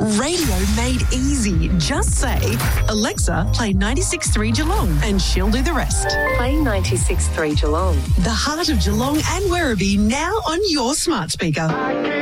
Radio made easy. Just say, Alexa, play 96.3 Geelong, and she'll do the rest. Play 96.3 Geelong. The heart of Geelong and Werribee now on your smart speaker.